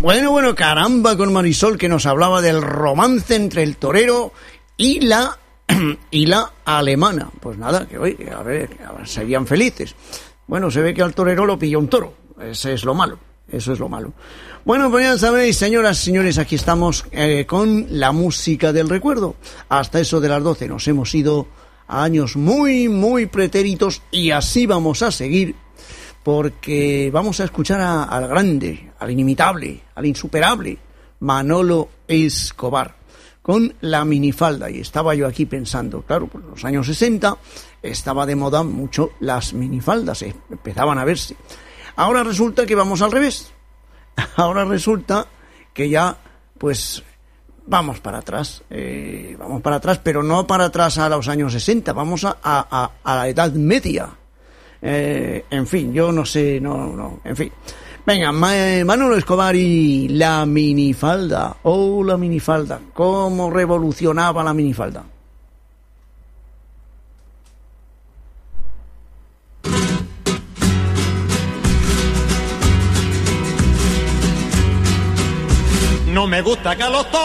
Bueno, caramba, con Marisol, que nos hablaba del romance entre el torero y la alemana. Pues nada, que oye, a ver, serían felices. Bueno, se ve que al torero lo pilló un toro. Eso es lo malo. Bueno, pues ya sabéis, señoras y señores, aquí estamos con la música del recuerdo. Hasta eso de las 12 nos hemos ido a años muy, muy pretéritos y así vamos a seguir, porque vamos a escuchar al grande, al inimitable, al insuperable Manolo Escobar con la minifalda. Y estaba yo aquí pensando, claro, por los años 60 estaba de moda mucho las minifaldas, empezaban a verse. Ahora resulta que vamos al revés. Ahora resulta que ya, pues, vamos para atrás, pero no para atrás a los años 60, vamos a la Edad Media. En fin, yo no sé, en fin. Venga, Manolo Escobar y la minifalda. Oh, la minifalda. ¿Cómo revolucionaba la minifalda? No me gusta que a los